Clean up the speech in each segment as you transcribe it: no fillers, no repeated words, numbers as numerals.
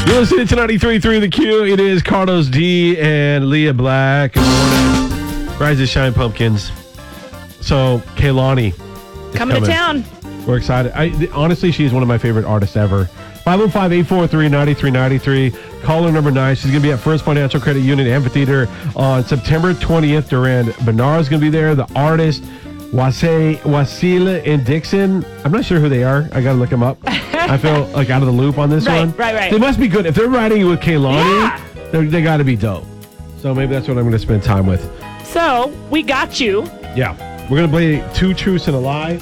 You're listening to 93.3 The Q. It is Carlos D and Leah Black. Good morning. Rise and shine, pumpkins. So, Kehlani is coming to town. We're excited. Honestly, she's one of my favorite artists ever. 505-843-9393. Caller number 9. She's going to be at First Financial Credit Union Amphitheater on September 20th. Duran Bernard is going to be there. The artist, Wasila and Dixon. I'm not sure who they are. I got to look them up. I feel like out of the loop on this one. Right. They must be good. If they're riding with Kehlani, they got to be dope. So maybe that's what I'm going to spend time with. So, we got you. Yeah. We're going to play Two Truths and a Lie.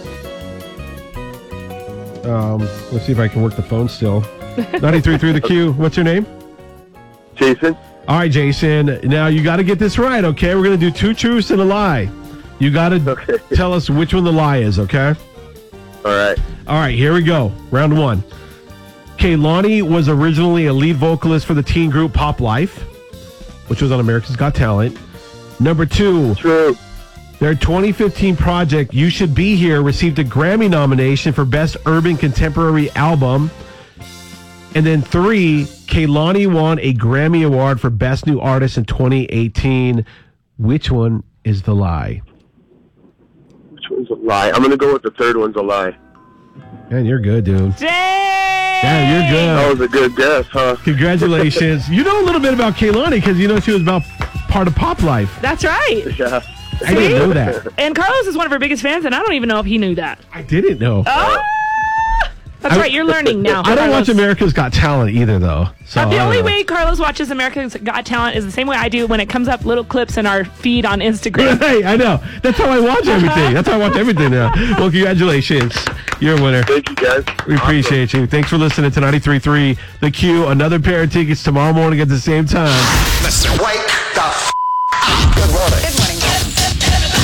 Let's see if I can work the phone still. 93.3 The Q. What's your name? Jason. All right, Jason. Now, you got to get this right, okay? We're going to do two truths and a lie. You got to tell us which one the lie is, okay? All right. All right, here we go. Round 1. Kehlani was originally a lead vocalist for the teen group Pop Life, which was on America's Got Talent. Number 2. True. Their 2015 project, You Should Be Here, received a Grammy nomination for Best Urban Contemporary Album. And then 3, Kehlani won a Grammy Award for Best New Artist in 2018. Which one is the lie? Which one's a lie? I'm going to go with the third one's a lie. Man, you're good, dude. Dang! Yeah, you're good. That was a good guess, huh? Congratulations. You know a little bit about Kehlani because you know she was about part of Pop Life. That's right. Yeah. I didn't know that. And Carlos is one of her biggest fans, and I don't even know if he knew that. I didn't know. Oh! That's right, you're learning now. I don't Carlos. watch America's Got Talent either, though. So The I only don't know. way Carlos watches America's Got Talent is the same way I do when it comes up little clips in our feed on Instagram. Hey, I know. That's how I watch everything. That's how I watch everything now. Well, congratulations. You're a winner. Thank you, guys. We appreciate you. Thanks for listening to 93.3 The Q. Another pair of tickets tomorrow morning at the same time. Let's wake the up. Good morning. Good morning.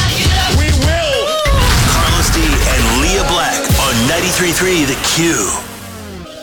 We will. Carlos D and Leah Black on 93.3 The Q.